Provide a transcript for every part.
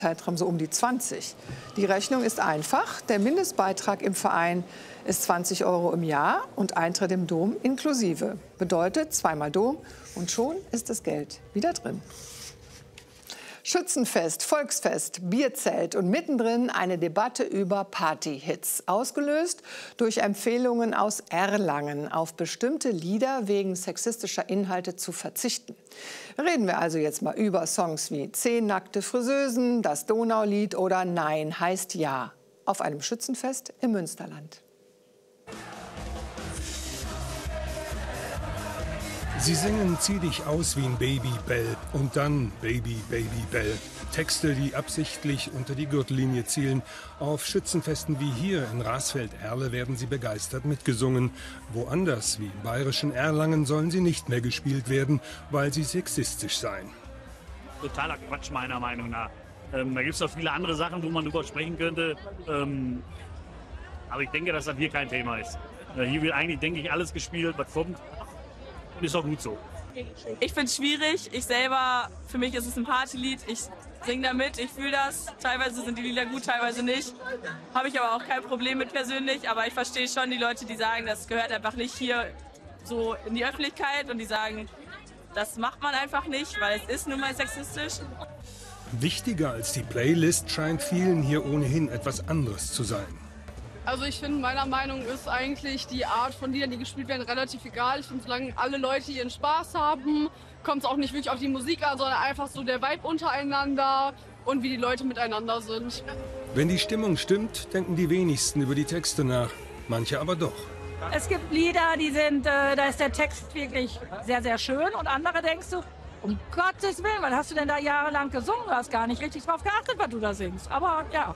Zeitraum so um die 20. Die Rechnung ist einfach. Der Mindestbeitrag im Verein ist 20 € im Jahr und Eintritt im Dom inklusive. Bedeutet zweimal Dom und schon ist das Geld wieder drin. Schützenfest, Volksfest, Bierzelt und mittendrin eine Debatte über Partyhits. Ausgelöst durch Empfehlungen aus Erlangen, auf bestimmte Lieder wegen sexistischer Inhalte zu verzichten. Reden wir also jetzt mal über Songs wie 10 nackte Friseusen, das Donaulied oder Nein heißt Ja auf einem Schützenfest im Münsterland. Sie singen Zieh dich aus wie ein Babybell und dann Baby, Baby, Bell. Texte, die absichtlich unter die Gürtellinie zielen. Auf Schützenfesten wie hier in Rasfeld-Erle werden sie begeistert mitgesungen. Woanders, wie im bayerischen Erlangen, sollen sie nicht mehr gespielt werden, weil sie sexistisch seien. Totaler Quatsch meiner Meinung nach. Da gibt es noch viele andere Sachen, wo man drüber sprechen könnte. Aber ich denke, dass das hier kein Thema ist. Hier wird eigentlich, denke ich, alles gespielt, was kommt. Ist auch gut so. Ich finde es schwierig. Für mich ist es ein Partylied. Ich singe damit, ich fühle das. Teilweise sind die Lieder gut, teilweise nicht. Habe ich aber auch kein Problem mit persönlich. Aber ich verstehe schon die Leute, die sagen, das gehört einfach nicht hier so in die Öffentlichkeit. Und die sagen, das macht man einfach nicht, weil es ist nun mal sexistisch. Wichtiger als die Playlist scheint vielen hier ohnehin etwas anderes zu sein. Also ich finde, meiner Meinung ist eigentlich die Art von Liedern, die gespielt werden, relativ egal. Ich finde, solange alle Leute ihren Spaß haben, kommt es auch nicht wirklich auf die Musik an, sondern einfach so der Vibe untereinander und wie die Leute miteinander sind. Wenn die Stimmung stimmt, denken die wenigsten über die Texte nach. Manche aber doch. Es gibt Lieder, da ist der Text wirklich sehr, sehr schön. Und andere denkst du, um Gottes Willen, was hast du denn da jahrelang gesungen? Du hast gar nicht richtig drauf geachtet, was du da singst. Aber ja,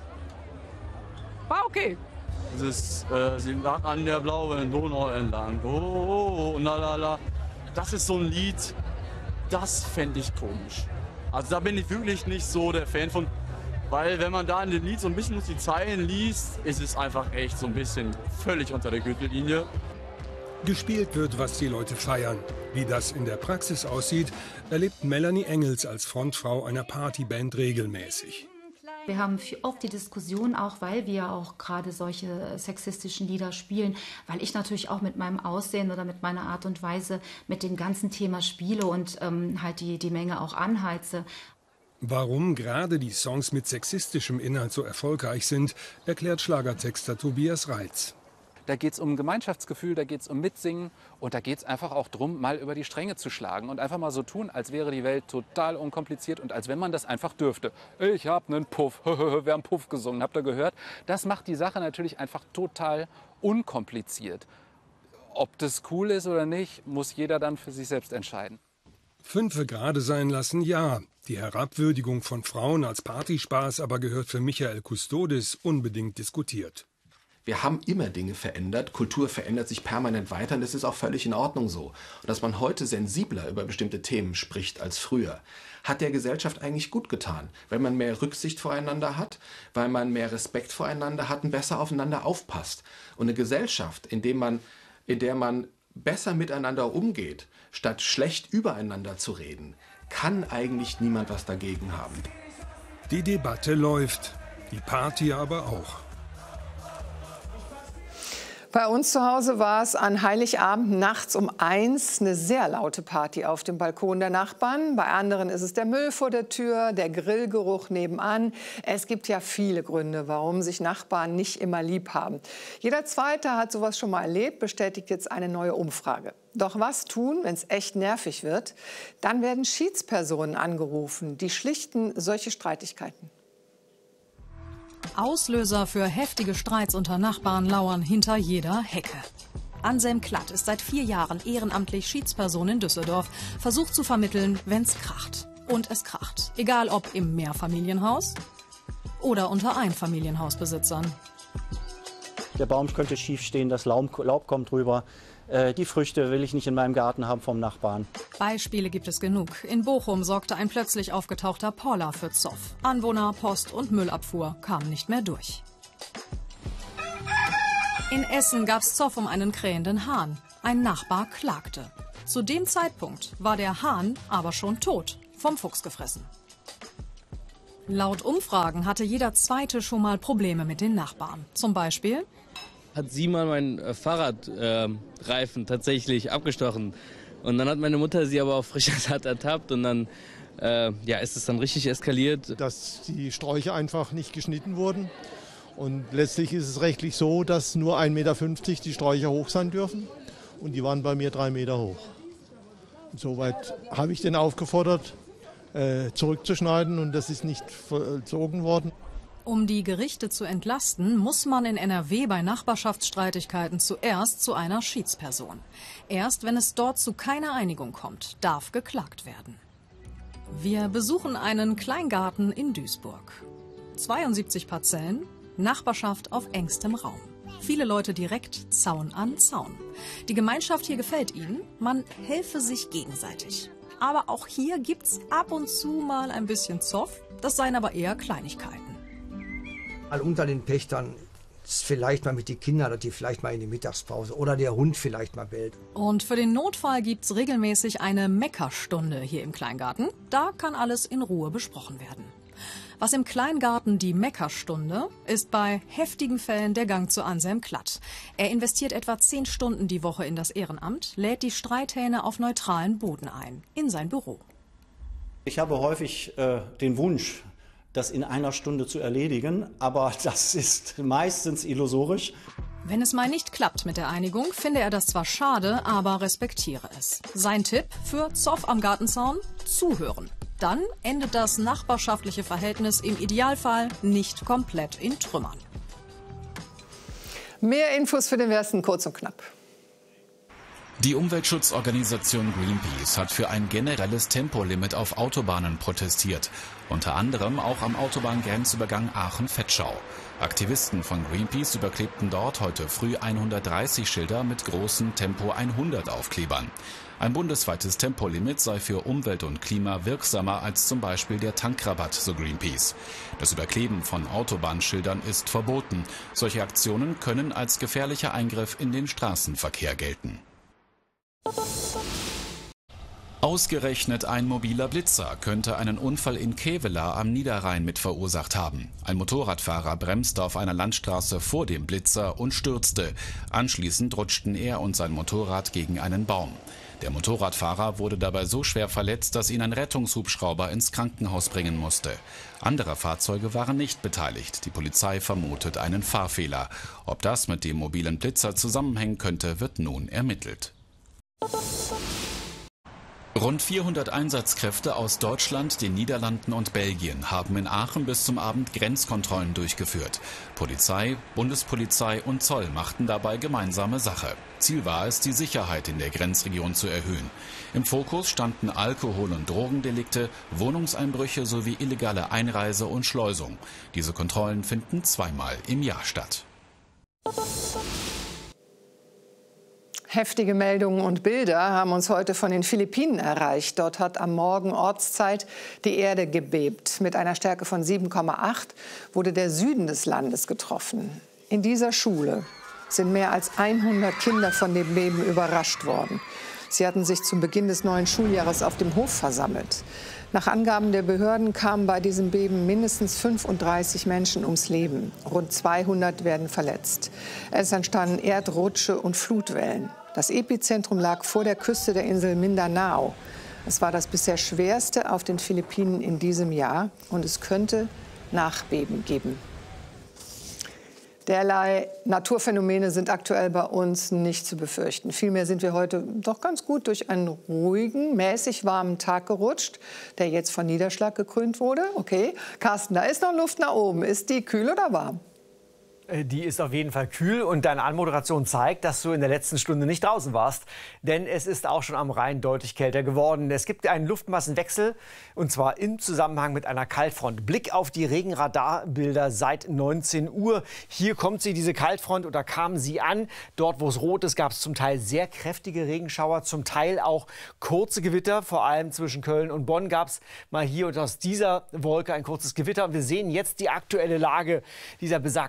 war okay. Sie lag an der blauen Donau entlang. Oh, lalala. Das ist so ein Lied, das fände ich komisch. Also da bin ich wirklich nicht so der Fan von. Weil wenn man da in dem Lied so ein bisschen die Zeilen liest, ist es einfach echt so ein bisschen völlig unter der Gürtellinie. Gespielt wird, was die Leute feiern. Wie das in der Praxis aussieht, erlebt Melanie Engels als Frontfrau einer Partyband regelmäßig. Wir haben oft die Diskussion, auch weil wir auch gerade solche sexistischen Lieder spielen, weil ich natürlich auch mit meinem Aussehen oder mit meiner Art und Weise mit dem ganzen Thema spiele und halt die Menge auch anheize. Warum gerade die Songs mit sexistischem Inhalt so erfolgreich sind, erklärt Schlagertexter Tobias Reitz. Da geht es um Gemeinschaftsgefühl, da geht es um Mitsingen und da geht es einfach auch darum, mal über die Stränge zu schlagen und einfach mal so tun, als wäre die Welt total unkompliziert und als wenn man das einfach dürfte. Ich habe einen Puff, wir haben Puff gesungen, habt ihr gehört? Das macht die Sache natürlich einfach total unkompliziert. Ob das cool ist oder nicht, muss jeder dann für sich selbst entscheiden. Fünfe gerade sein lassen, ja. Die Herabwürdigung von Frauen als Partyspaß aber gehört für Michael Kustodis unbedingt diskutiert. Wir haben immer Dinge verändert, Kultur verändert sich permanent weiter und das ist auch völlig in Ordnung so. Und dass man heute sensibler über bestimmte Themen spricht als früher, hat der Gesellschaft eigentlich gut getan, weil man mehr Rücksicht voreinander hat, weil man mehr Respekt voreinander hat und besser aufeinander aufpasst. Und eine Gesellschaft, in der man besser miteinander umgeht, statt schlecht übereinander zu reden, kann eigentlich niemand was dagegen haben. Die Debatte läuft, die Party aber auch. Bei uns zu Hause war es an Heiligabend nachts um 1 eine sehr laute Party auf dem Balkon der Nachbarn. Bei anderen ist es der Müll vor der Tür, der Grillgeruch nebenan. Es gibt ja viele Gründe, warum sich Nachbarn nicht immer lieb haben. Jeder Zweite hat sowas schon mal erlebt, bestätigt jetzt eine neue Umfrage. Doch was tun, wenn es echt nervig wird? Dann werden Schiedspersonen angerufen, die schlichten solche Streitigkeiten. Auslöser für heftige Streits unter Nachbarn lauern hinter jeder Hecke. Anselm Klatt ist seit 4 Jahren ehrenamtlich Schiedsperson in Düsseldorf, versucht zu vermitteln, wenn's kracht. Und es kracht. Egal ob im Mehrfamilienhaus oder unter Einfamilienhausbesitzern. Der Baum könnte schief stehen, das Laub kommt drüber. Die Früchte will ich nicht in meinem Garten haben vom Nachbarn. Beispiele gibt es genug. In Bochum sorgte ein plötzlich aufgetauchter Poller für Zoff. Anwohner, Post und Müllabfuhr kamen nicht mehr durch. In Essen gab's Zoff um einen krähenden Hahn. Ein Nachbar klagte. Zu dem Zeitpunkt war der Hahn aber schon tot, vom Fuchs gefressen. Laut Umfragen hatte jeder Zweite schon mal Probleme mit den Nachbarn. Zum Beispiel hat sie mal meinen Fahrradreifen tatsächlich abgestochen. Und dann hat meine Mutter sie aber auf frischer Tat ertappt und dann ist es dann richtig eskaliert. Dass die Sträucher einfach nicht geschnitten wurden. Und letztlich ist es rechtlich so, dass nur 1,50 Meter die Sträucher hoch sein dürfen. Und die waren bei mir 3 Meter hoch. Insoweit habe ich den aufgefordert, zurückzuschneiden, und das ist nicht vollzogen worden. Um die Gerichte zu entlasten, muss man in NRW bei Nachbarschaftsstreitigkeiten zuerst zu einer Schiedsperson. Erst wenn es dort zu keiner Einigung kommt, darf geklagt werden. Wir besuchen einen Kleingarten in Duisburg. 72 Parzellen, Nachbarschaft auf engstem Raum. Viele Leute direkt Zaun an Zaun. Die Gemeinschaft hier gefällt ihnen, man helfe sich gegenseitig. Aber auch hier gibt's ab und zu mal ein bisschen Zoff, das seien aber eher Kleinigkeiten. Mal unter den Pächtern vielleicht mal mit den Kindern, dass die vielleicht mal in die Mittagspause oder der Hund vielleicht mal bellt. Und für den Notfall gibt's regelmäßig eine Meckerstunde hier im Kleingarten. Da kann alles in Ruhe besprochen werden. Was im Kleingarten die Meckerstunde ist, bei heftigen Fällen der Gang zu Anselm Klatt. Er investiert etwa 10 Stunden die Woche in das Ehrenamt, lädt die Streithähne auf neutralen Boden ein, in sein Büro. Ich habe häufig den Wunsch, das in einer Stunde zu erledigen, aber das ist meistens illusorisch. Wenn es mal nicht klappt mit der Einigung, finde er das zwar schade, aber respektiere es. Sein Tipp für Zoff am Gartenzaun: zuhören. Dann endet das nachbarschaftliche Verhältnis im Idealfall nicht komplett in Trümmern. Mehr Infos für den Westen, kurz und knapp. Die Umweltschutzorganisation Greenpeace hat für ein generelles Tempolimit auf Autobahnen protestiert. Unter anderem auch am Autobahngrenzübergang Aachen-Vetschau. Aktivisten von Greenpeace überklebten dort heute früh 130 Schilder mit großen Tempo 100 Aufklebern. Ein bundesweites Tempolimit sei für Umwelt und Klima wirksamer als zum Beispiel der Tankrabatt, so Greenpeace. Das Überkleben von Autobahnschildern ist verboten. Solche Aktionen können als gefährlicher Eingriff in den Straßenverkehr gelten. Ausgerechnet ein mobiler Blitzer könnte einen Unfall in Kevela am Niederrhein mit verursacht haben. Ein Motorradfahrer bremste auf einer Landstraße vor dem Blitzer und stürzte. Anschließend rutschten er und sein Motorrad gegen einen Baum. Der Motorradfahrer wurde dabei so schwer verletzt, dass ihn ein Rettungshubschrauber ins Krankenhaus bringen musste. Andere Fahrzeuge waren nicht beteiligt. Die Polizei vermutet einen Fahrfehler. Ob das mit dem mobilen Blitzer zusammenhängen könnte, wird nun ermittelt. Rund 400 Einsatzkräfte aus Deutschland, den Niederlanden und Belgien haben in Aachen bis zum Abend Grenzkontrollen durchgeführt. Polizei, Bundespolizei und Zoll machten dabei gemeinsame Sache. Ziel war es, die Sicherheit in der Grenzregion zu erhöhen. Im Fokus standen Alkohol- und Drogendelikte, Wohnungseinbrüche sowie illegale Einreise und Schleusung. Diese Kontrollen finden zweimal im Jahr statt. Heftige Meldungen und Bilder haben uns heute von den Philippinen erreicht. Dort hat am Morgen Ortszeit die Erde gebebt. Mit einer Stärke von 7,8 wurde der Süden des Landes getroffen. In dieser Schule sind mehr als 100 Kinder von dem Beben überrascht worden. Sie hatten sich zum Beginn des neuen Schuljahres auf dem Hof versammelt. Nach Angaben der Behörden kamen bei diesem Beben mindestens 35 Menschen ums Leben. Rund 200 werden verletzt. Es entstanden Erdrutsche und Flutwellen. Das Epizentrum lag vor der Küste der Insel Mindanao. Es war das bisher schwerste auf den Philippinen in diesem Jahr und es könnte Nachbeben geben. Derlei Naturphänomene sind aktuell bei uns nicht zu befürchten. Vielmehr sind wir heute doch ganz gut durch einen ruhigen, mäßig warmen Tag gerutscht, der jetzt von Niederschlag gekrönt wurde. Okay, Carsten, da ist noch Luft nach oben. Ist die kühl oder warm? Die ist auf jeden Fall kühl und deine Anmoderation zeigt, dass du in der letzten Stunde nicht draußen warst. Denn es ist auch schon am Rhein deutlich kälter geworden. Es gibt einen Luftmassenwechsel und zwar im Zusammenhang mit einer Kaltfront. Blick auf die Regenradarbilder seit 19 Uhr. Hier kommt sie, diese Kaltfront, oder kam sie an. Dort, wo es rot ist, gab es zum Teil sehr kräftige Regenschauer, zum Teil auch kurze Gewitter. Vor allem zwischen Köln und Bonn gab es mal hier und aus dieser Wolke ein kurzes Gewitter. Und wir sehen jetzt die aktuelle Lage dieser besagten Kaltfront.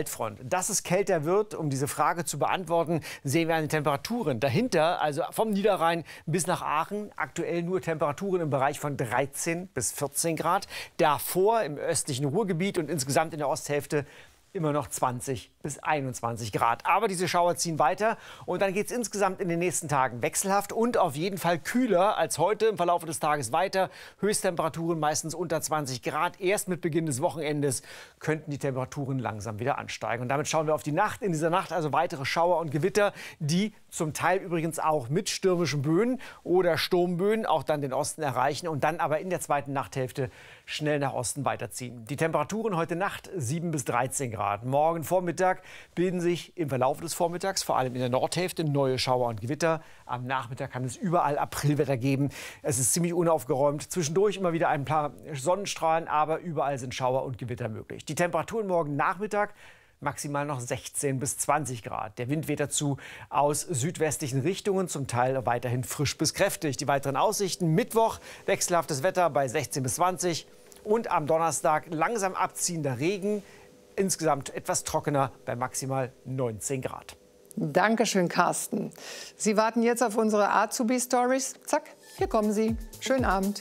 Kaltfront. Dass es kälter wird, um diese Frage zu beantworten, sehen wir an den Temperaturen. Dahinter, also vom Niederrhein bis nach Aachen, aktuell nur Temperaturen im Bereich von 13 bis 14 Grad. Davor im östlichen Ruhrgebiet und insgesamt in der Osthälfte immer noch 20 bis 21 Grad. Aber diese Schauer ziehen weiter und dann geht es insgesamt in den nächsten Tagen wechselhaft und auf jeden Fall kühler als heute im Verlauf des Tages weiter. Höchsttemperaturen meistens unter 20 Grad. Erst mit Beginn des Wochenendes könnten die Temperaturen langsam wieder ansteigen. Und damit schauen wir auf die Nacht. In dieser Nacht also weitere Schauer und Gewitter, die zum Teil übrigens auch mit stürmischen Böen oder Sturmböen auch dann den Osten erreichen und dann aber in der zweiten Nachthälfte schnell nach Osten weiterziehen. Die Temperaturen heute Nacht 7 bis 13 Grad. Morgen Vormittag bilden sich im Verlauf des Vormittags, vor allem in der Nordhälfte, neue Schauer und Gewitter. Am Nachmittag kann es überall Aprilwetter geben. Es ist ziemlich unaufgeräumt. Zwischendurch immer wieder ein paar Sonnenstrahlen, aber überall sind Schauer und Gewitter möglich. Die Temperaturen morgen Nachmittag maximal noch 16 bis 20 Grad. Der Wind weht dazu aus südwestlichen Richtungen, zum Teil weiterhin frisch bis kräftig. Die weiteren Aussichten: Mittwoch wechselhaftes Wetter bei 16 bis 20 und am Donnerstag langsam abziehender Regen. Insgesamt etwas trockener bei maximal 19 Grad. Dankeschön, Carsten. Sie warten jetzt auf unsere Azubi-Stories. Zack, hier kommen sie. Schönen Abend.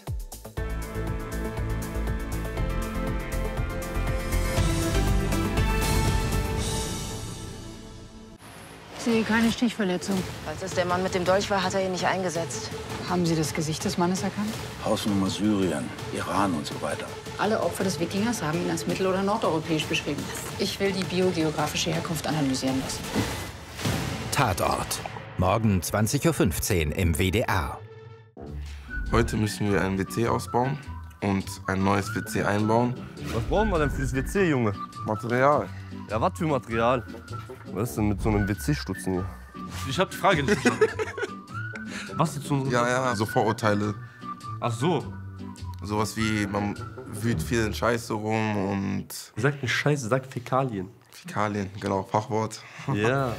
Ich sehe keine Stichverletzung. Als es der Mann mit dem Dolch war, hat er ihn nicht eingesetzt. Haben Sie das Gesicht des Mannes erkannt? Hausnummer Syrien, Iran und so weiter. Alle Opfer des Wikingers haben ihn als mittel- oder nordeuropäisch beschrieben. Ich will die biogeografische Herkunft analysieren lassen. Tatort. Morgen 20:15 Uhr im WDR. Heute müssen wir ein WC ausbauen und ein neues WC einbauen. Was brauchen wir denn für das WC, Junge? Material. Ja, was für Material? Was ist denn mit so einem WC-Stutzen hier? Ich hab die Frage nicht verstanden. Was ist so ein... Ja, so Vorurteile. Ach so. Sowas wie, man wühlt viel in Scheiße rum und... Sagt nicht Scheiße, sagt Fäkalien. Fäkalien, genau, Fachwort. Ja.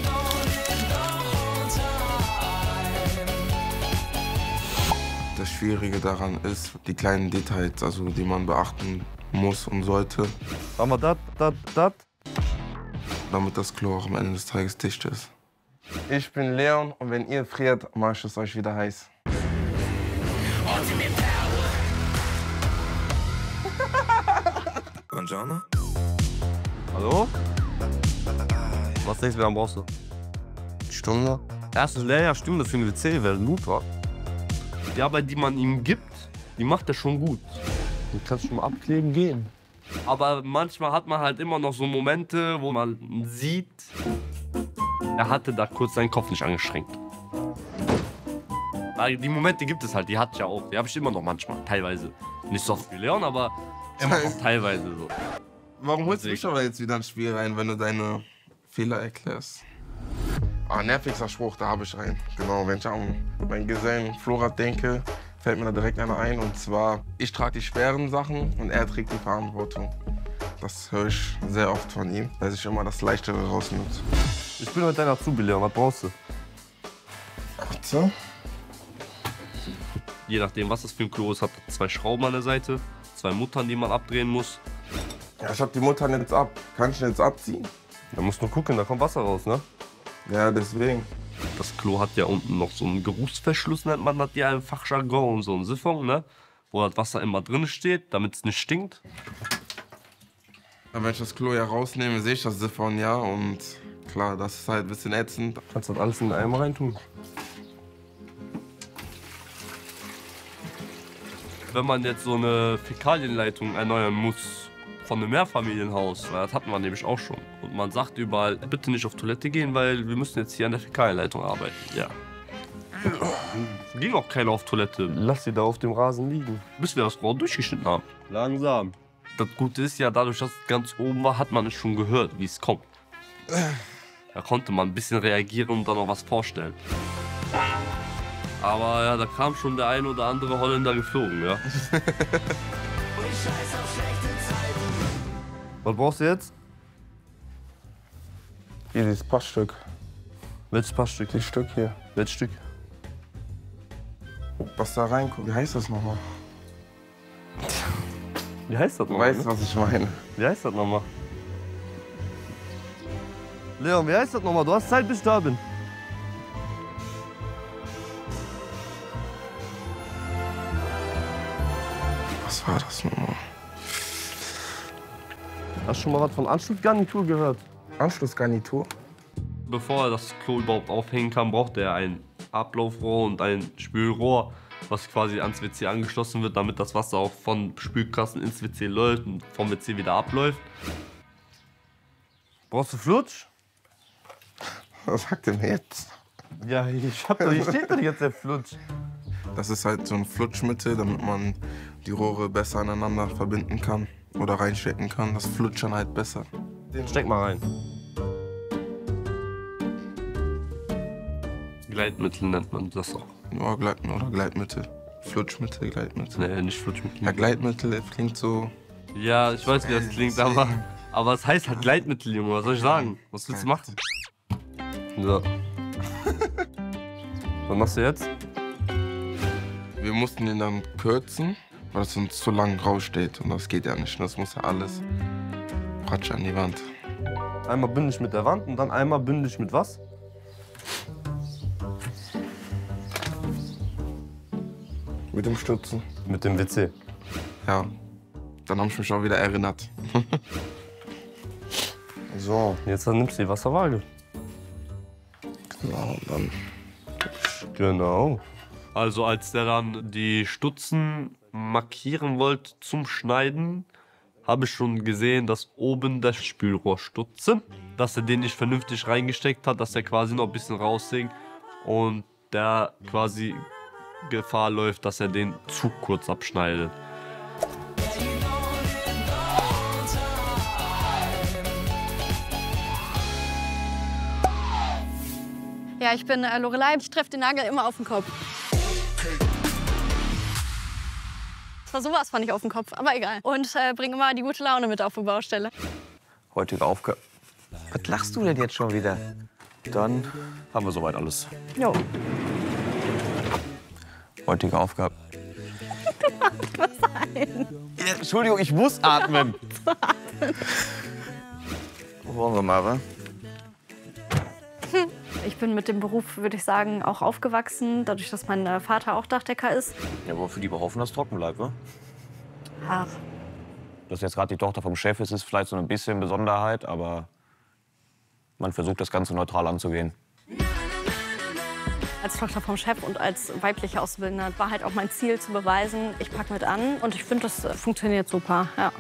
Das Schwierige daran ist, die kleinen Details, also die man beachten muss und sollte. Aber das. Damit das Klo auch am Ende des Tages dicht ist. Ich bin Leon und wenn ihr friert, mach ich es euch wieder heiß. Buongiorno. Hallo? Was denkst du, wie lange brauchst du? Stunde. Erste Lehrjahrsstunde für eine WC wäre Nutrat. Die Arbeit, die man ihm gibt, die macht er schon gut. Du kannst schon mal abkleben gehen. Aber manchmal hat man halt immer noch so Momente, wo man sieht, er hatte da kurz seinen Kopf nicht angestrengt. Die Momente gibt es halt, die hatte ich ja auch. Die habe ich immer noch manchmal, teilweise. Nicht so oft wie Leon, aber immer noch teilweise so. Warum holst du mich aber jetzt wieder ins Spiel rein, wenn du deine Fehler erklärst? Nervigster Spruch, da habe ich einen. Genau, wenn ich an meinen Gesellen Florat denke, fällt mir da direkt einer ein. Und zwar, ich trage die schweren Sachen und er trägt die Verantwortung. Das höre ich sehr oft von ihm, weil sich immer das Leichtere rausnimmt. Ich bin heute dein Azubi, Leon. Was brauchst du? Warte. Je nachdem, was das für ein Klo ist, hat 2 Schrauben an der Seite, 2 Muttern, die man abdrehen muss. Ja, ich habe die Muttern jetzt ab. Kann ich jetzt abziehen? Da musst du nur gucken, da kommt Wasser raus, ne? Ja, deswegen. Das Klo hat ja unten noch so einen Geruchsverschluss, nennt man das ja im Fachjargon, und so einen Siphon, ne? Wo das Wasser immer drin steht, damit es nicht stinkt. Ja, wenn ich das Klo ja rausnehme, sehe ich das Siphon ja und klar, das ist halt ein bisschen ätzend. Kannst du das alles in den Eimer reintun? Wenn man jetzt so eine Fäkalienleitung erneuern muss von einem Mehrfamilienhaus, weil das hatten wir nämlich auch schon. Und man sagt überall, bitte nicht auf Toilette gehen, weil wir müssen jetzt hier an der Fäkalienleitung arbeiten. Ja. Ging auch keiner auf Toilette. Lass sie da auf dem Rasen liegen. Bis wir das Rohr durchgeschnitten haben. Langsam. Das Gute ist ja, dadurch, dass es ganz oben war, hat man es schon gehört, wie es kommt. Da konnte man ein bisschen reagieren und dann noch was vorstellen. Aber ja, da kam schon der ein oder andere Holländer geflogen, ja. Was brauchst du jetzt? Hier, dieses Passstück. Welches Passstück? Das Stück hier. Welches Stück? Was da reinkommt. Wie heißt das nochmal? Wie heißt das nochmal? Du weißt, was ich meine. Wie heißt das nochmal? Leon, wie heißt das nochmal? Du hast Zeit, bis ich da bin. Was war das nochmal? Hast du schon mal was von Anschlussgarnitur gehört? Anschlussgarnitur? Bevor er das Klo überhaupt aufhängen kann, braucht er ein Ablaufrohr und ein Spülrohr, was quasi ans WC angeschlossen wird, damit das Wasser auch von Spülkasten ins WC läuft und vom WC wieder abläuft. Brauchst du Flutsch? Was sagt denn jetzt? Ja, hier steht doch jetzt der Flutsch. Das ist halt so ein Flutschmittel, damit man die Rohre besser aneinander verbinden kann oder reinstecken kann. Das flutscht dann halt besser. Steck mal rein. Gleitmittel nennt man das auch. Ja, Gleitmittel. Flutschmittel, Gleitmittel. Nee, nicht Flutschmittel. Ja, Gleitmittel klingt so... Ja, ich weiß, wie das klingt, aber es heißt halt Gleitmittel, Junge. Was soll ich sagen? Was willst du machen? So. Was machst du jetzt? Wir mussten den dann kürzen, weil es uns zu lang raussteht. Und das geht ja nicht. Das muss ja alles Ratsch an die Wand. Einmal bündig mit der Wand und dann einmal bündig mit was? Mit dem Stützen. Mit dem WC. Ja. Dann habe ich mich auch wieder erinnert. So, jetzt nimmst du die Wasserwaage. Genau, und dann... Genau. Also als der dann die Stutzen markieren wollte zum Schneiden, habe ich schon gesehen, dass oben das Spülrohr stutzen, dass er den nicht vernünftig reingesteckt hat, dass er quasi noch ein bisschen raushing und der quasi Gefahr läuft, dass er den zu kurz abschneidet. Ja, ich bin Lorelei. Ich treffe den Nagel immer auf den Kopf. Das war sowas von nicht auf den Kopf, aber egal. Und bringe immer die gute Laune mit auf die Baustelle. Heutige Aufgabe. Was lachst du denn jetzt schon wieder? Dann haben wir soweit alles. Jo. Heutige Aufgabe. Was ein? Ja, Entschuldigung, ich muss atmen. Wollen wir mal, wa? Ich bin mit dem Beruf, würde ich sagen, auch aufgewachsen, dadurch, dass mein Vater auch Dachdecker ist. Ja, wofür die behoffen, dass es trocken bleibt, wa? Ach. Dass jetzt gerade die Tochter vom Chef ist vielleicht so ein bisschen Besonderheit, aber man versucht, das Ganze neutral anzugehen. Als Tochter vom Chef und als weibliche Auszubildende war halt auch mein Ziel zu beweisen, ich packe mit an und ich finde, das funktioniert super, ja.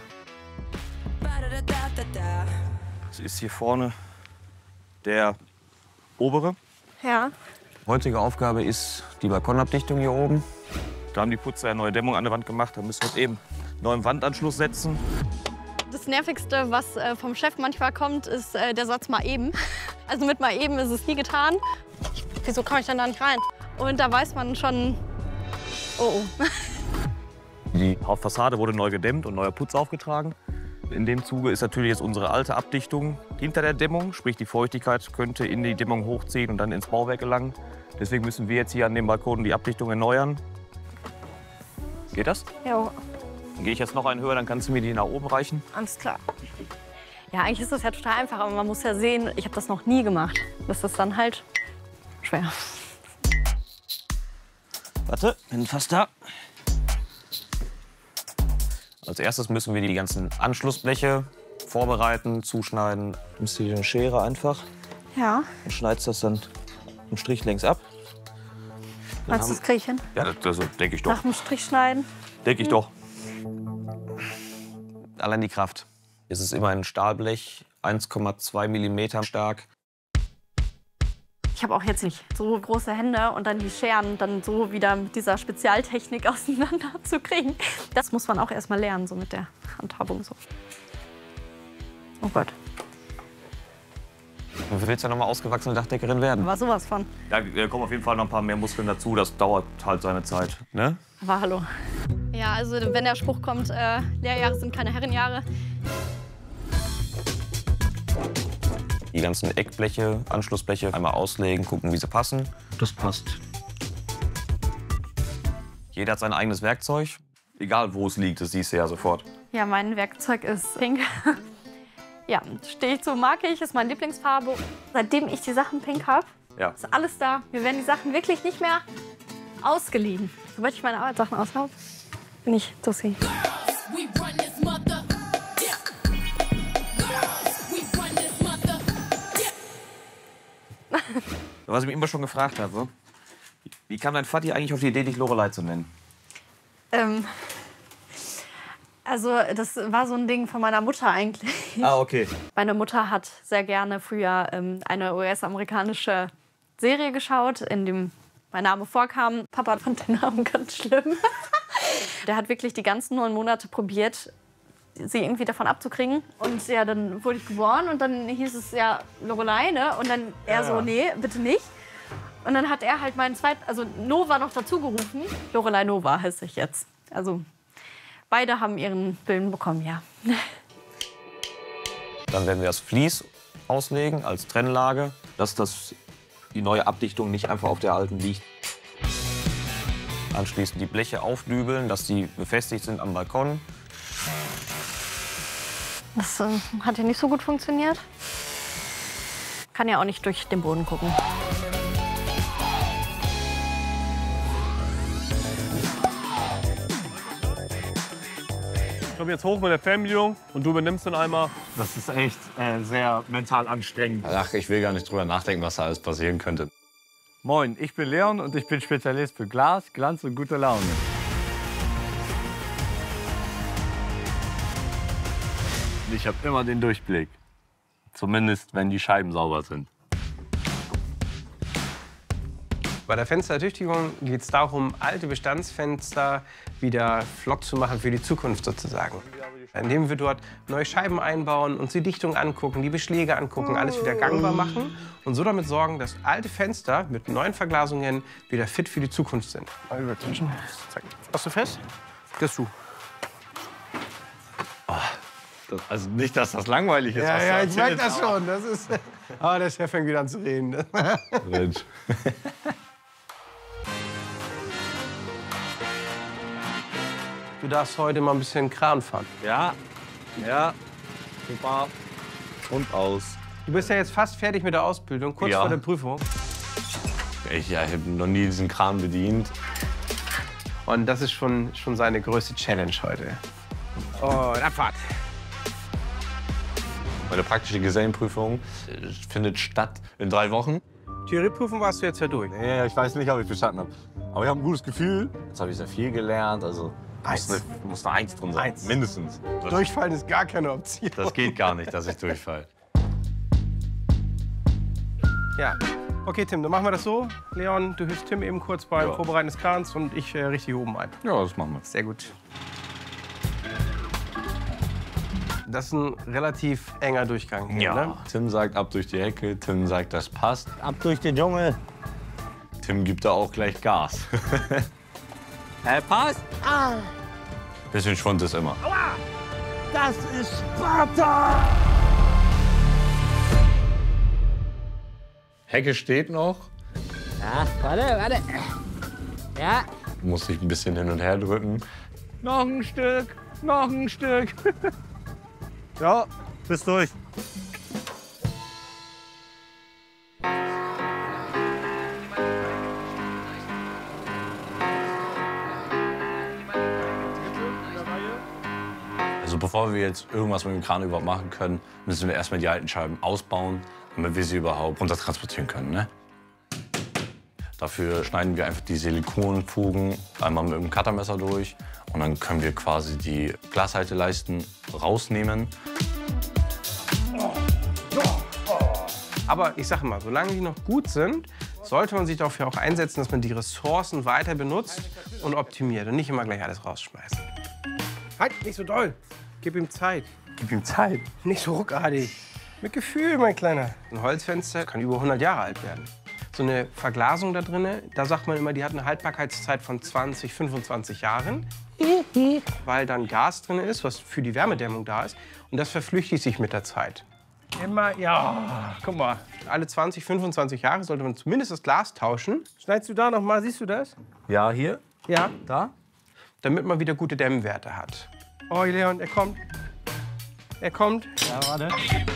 Das ist hier vorne der obere. Ja. Heutige Aufgabe ist die Balkonabdichtung hier oben. Da haben die Putzer eine neue Dämmung an der Wand gemacht, da müssen wir jetzt eben einen neuen Wandanschluss setzen. Das Nervigste, was vom Chef manchmal kommt, ist der Satz mal eben. Also mit mal eben ist es nie getan. Wieso komme ich denn da nicht rein? Und da weiß man schon, oh oh. Die Hauptfassade wurde neu gedämmt und neuer Putz aufgetragen. In dem Zuge ist natürlich jetzt unsere alte Abdichtung hinter der Dämmung, sprich die Feuchtigkeit könnte in die Dämmung hochziehen und dann ins Bauwerk gelangen. Deswegen müssen wir jetzt hier an dem Balkon die Abdichtung erneuern. Geht das? Ja. Dann gehe ich jetzt noch einen höher, dann kannst du mir die nach oben reichen. Alles klar. Ja, eigentlich ist das ja total einfach, aber man muss ja sehen, ich habe das noch nie gemacht. Das ist dann halt schwer. Warte, bin fast da. Als erstes müssen wir die ganzen Anschlussbleche vorbereiten, zuschneiden. Du nimmst hier eine Schere einfach Ja. und schneidest das dann einen Strich längs ab. Meinst du, das kriege ich hin? Ja, das denke ich doch. Nach dem Strich schneiden? Denke ich doch. Allein die Kraft. Es ist immer ein Stahlblech, 1,2 mm stark. Ich habe auch jetzt nicht so große Hände und dann die Scheren dann so wieder mit dieser Spezialtechnik auseinander zu kriegen. Das muss man auch erst mal lernen, so mit der Handhabung. So. Oh Gott. Du willst ja noch mal ausgewachsene Dachdeckerin werden. War sowas von. Da kommen auf jeden Fall noch ein paar mehr Muskeln dazu. Das dauert halt seine Zeit. Ne? Aber hallo. Ja, also wenn der Spruch kommt, Lehrjahre sind keine Herrenjahre. Die ganzen Eckbleche, Anschlussbleche einmal auslegen, gucken, wie sie passen. Das passt. Jeder hat sein eigenes Werkzeug. Egal, wo es liegt, das siehst du ja sofort. Ja, mein Werkzeug ist pink. Ja, stehe ich zu, mag ich, ist meine Lieblingsfarbe. Seitdem ich die Sachen pink habe, ist alles da. Mir werden die Sachen wirklich nicht mehr ausgeliehen. Sobald ich meine Arbeitssachen aus habe, bin ich Tussi. Was ich mich immer schon gefragt habe, wie kam dein Vati eigentlich auf die Idee, dich Lorelei zu nennen? Also das war so ein Ding von meiner Mutter eigentlich. Ah, okay. Meine Mutter hat sehr gerne früher eine US-amerikanische Serie geschaut, in dem mein Name vorkam. Papa fand den Namen ganz schlimm. Der hat wirklich die ganzen 9 Monate probiert, sie irgendwie davon abzukriegen. Und ja, dann wurde ich geboren und dann hieß es ja Lorelei, ne? Und dann er so, nee, bitte nicht. Und dann hat er halt meinen zweiten, also Nova noch dazu gerufen. Lorelei Nova heiße ich jetzt. Also beide haben ihren Willen bekommen, ja. Dann werden wir das Vlies auslegen als Trennlage, dass die neue Abdichtung nicht einfach auf der alten liegt. Anschließend die Bleche aufdübeln, dass die befestigt sind am Balkon. Das hat ja nicht so gut funktioniert. Kann ja auch nicht durch den Boden gucken. Ich komme jetzt hoch mit der Fernbedienung und du übernimmst den Eimer. Das ist echt sehr mental anstrengend. Ach, ich will gar nicht drüber nachdenken, was da alles passieren könnte. Moin, ich bin Leon und ich bin Spezialist für Glas, Glanz und gute Laune. Ich habe immer den Durchblick. Zumindest, wenn die Scheiben sauber sind. Bei der Fensterertüchtigung geht es darum, alte Bestandsfenster wieder flott zu machen für die Zukunft sozusagen. Indem wir dort neue Scheiben einbauen, uns die Dichtung angucken, die Beschläge angucken, alles wieder gangbar machen und so damit sorgen, dass alte Fenster mit neuen Verglasungen wieder fit für die Zukunft sind. Mal übertischen. Zack. Hast du fest? Das du. Also nicht, dass das langweilig ist. Ja, ich merke das schon. Das ist, der Chef fängt wieder an zu reden. Mensch. Du darfst heute mal ein bisschen Kran fahren. Ja, super. Und aus. Du bist ja jetzt fast fertig mit der Ausbildung, kurz vor der Prüfung. Ich habe noch nie diesen Kran bedient. Und das ist schon seine größte Challenge heute. Und Abfahrt. Meine praktische Gesellenprüfung findet statt in 3 Wochen. Theorieprüfung warst du jetzt ja durch. Ja, ich weiß nicht, ob ich bestanden habe. Aber ich habe ein gutes Gefühl. Jetzt habe ich sehr viel gelernt. Also muss eine 1 drin sein. 1. Mindestens. Durchfallen ist gar keine Option. Das geht gar nicht, dass ich durchfalle. Ja. Okay, Tim, dann machen wir das so. Leon, du hilfst Tim eben kurz beim Vorbereiten des Krans und ich richte hier oben ein. Ja, das machen wir. Sehr gut. Das ist ein relativ enger Durchgang hier, ne? Tim sagt ab durch die Hecke, Tim sagt, das passt. Ab durch den Dschungel. Tim gibt da auch gleich Gas. Passt. Bisschen Schwund ist immer. Aua! Das ist Sparta! Hecke steht noch. Ja, warte. Ja. Muss sich ein bisschen hin und her drücken. Noch ein Stück. Ja, bist durch. Also bevor wir jetzt irgendwas mit dem Kran überhaupt machen können, müssen wir erstmal die alten Scheiben ausbauen, damit wir sie überhaupt runtertransportieren können. Ne? Dafür schneiden wir einfach die Silikonfugen einmal mit dem Cuttermesser durch. Und dann können wir quasi die Glashalteleisten rausnehmen. Aber ich sage mal, solange die noch gut sind, sollte man sich dafür auch einsetzen, dass man die Ressourcen weiter benutzt und optimiert und nicht immer gleich alles rausschmeißen. Halt, nicht so doll. Gib ihm Zeit. Gib ihm Zeit? Nicht so ruckartig. Mit Gefühl, mein Kleiner. Ein Holzfenster kann über 100 Jahre alt werden. So eine Verglasung da drin, da sagt man immer, die hat eine Haltbarkeitszeit von 20, 25 Jahren. Weil dann Gas drin ist, was für die Wärmedämmung da ist. Und das verflüchtigt sich mit der Zeit. Immer, ja, guck mal. Alle 20, 25 Jahre sollte man zumindest das Glas tauschen. Schneidest du da noch mal, siehst du das? Ja, hier? Ja. Da? Damit man wieder gute Dämmwerte hat. Oh, Leon, er kommt. Er kommt. Ja, warte.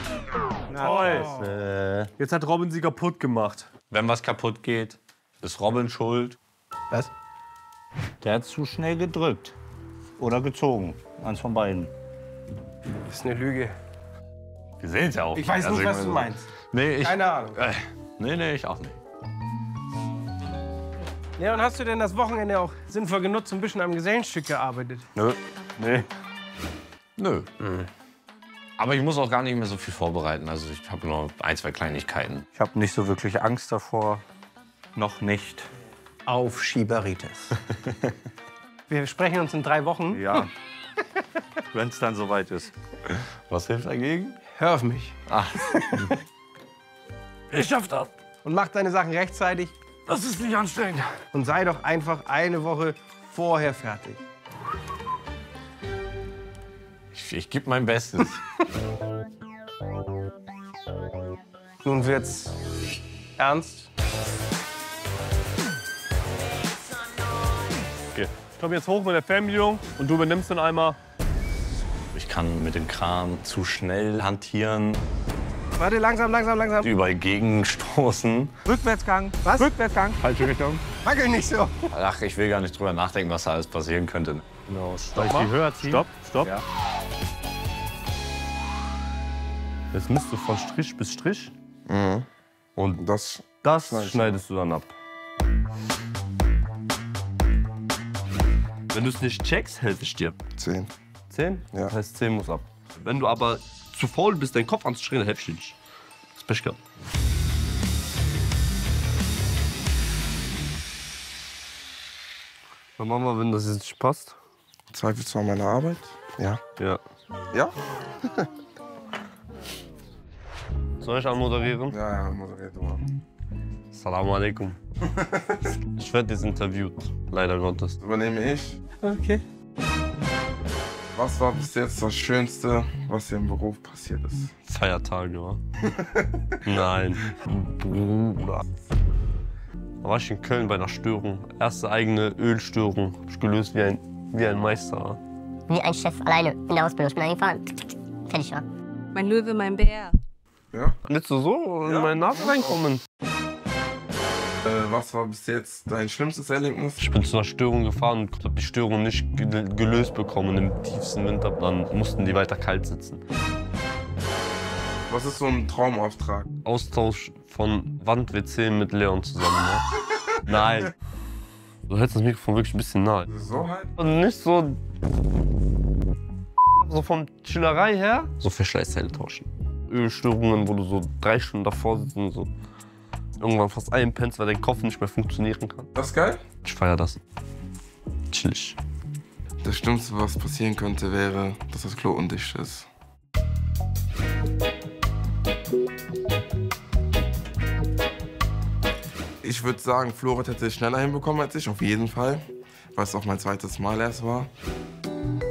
Toll. Jetzt hat Robin sie kaputt gemacht. Wenn was kaputt geht, ist Robin schuld. Was? Der hat zu schnell gedrückt. Oder gezogen. Eins von beiden. Das ist eine Lüge. Wir sehen es ja auch. Ich weiß nicht, was du meinst. Nee, Keine Ahnung. Nee, ich auch nicht. Ja, und hast du denn das Wochenende auch sinnvoll genutzt und ein bisschen am Gesellenstück gearbeitet? Nö. Nee. Nö. Aber ich muss auch gar nicht mehr so viel vorbereiten. Also ich habe nur 1, 2 Kleinigkeiten. Ich habe nicht so wirklich Angst davor. Noch nicht. Auf Schieberitis. Wir sprechen uns in 3 Wochen. Ja. Wenn es dann soweit ist. Was hilft dagegen? Hör auf mich. Ach. Ich schaff das. Und mach deine Sachen rechtzeitig. Das ist nicht anstrengend. Und sei doch einfach eine Woche vorher fertig. Ich gebe mein Bestes. Nun wird's ernst. Okay. Ich komme jetzt hoch mit der Fernbedienung und du übernimmst den Eimer. Ich kann mit dem Kran zu schnell hantieren, Warte, langsam. überall gegenstoßen. Rückwärtsgang. Was? Rückwärtsgang. Falsche Richtung. Wackel nicht so. Ach, ich will gar nicht drüber nachdenken, was da alles passieren könnte. Genau. Soll ich die höher ziehen? Stopp. Ja. Jetzt musst du von Strich bis Strich. Und das schneidest du dann ab. Wenn du es nicht checkst, helfe ich dir. 10. 10? Ja. Das heißt, 10 muss ab. Wenn du aber zu faul bist, deinen Kopf anzustrengen, helfe ich dir nicht. Das ist Pech gehabt. Dann machen wir, wenn das jetzt nicht passt. Zweifelsfall meine Arbeit. Ja. Ja. Ja? Soll ich anmoderieren? Ja, moderier du mal. Assalamu alaikum. Ich werde jetzt interviewt, leider Gottes. Übernehme ich. Okay. Was war bis jetzt das Schönste, was dir im Beruf passiert ist? Feiertage, wa? Nein. Bruder. Da war ich in Köln bei einer Störung. Erste eigene Ölstörung. Hab ich gelöst wie ein Meister. Wie ein Chef alleine in der Ausbildung. Ich bin eingefahren. Fertig, ja. Mein Löwe, mein Bär. Ja? Willst du so in meine Nase reinkommen? Was war bis jetzt dein schlimmstes Erlebnis? Ich bin zu einer Störung gefahren und habe die Störung nicht gelöst bekommen im tiefsten Winter. Dann mussten die weiter kalt sitzen. Was ist so ein Traumauftrag? Austausch von Wand-WC mit Leon zusammen. Ne? Nein. Du hältst das Mikrofon wirklich ein bisschen nahe. So halt? Und nicht so. So von Chillerei her. So Verschleißteile tauschen. Ölstörungen, wo du so 3 Stunden davor sitzt und so irgendwann fast einpennst, weil dein Kopf nicht mehr funktionieren kann. Das ist geil? Ich feier das. Chillig. Das Schlimmste, was passieren könnte, wäre, dass das Klo undicht ist. Ich würde sagen, Florit hätte es schneller hinbekommen als ich, auf jeden Fall. Weil es auch mein zweites Mal erst war.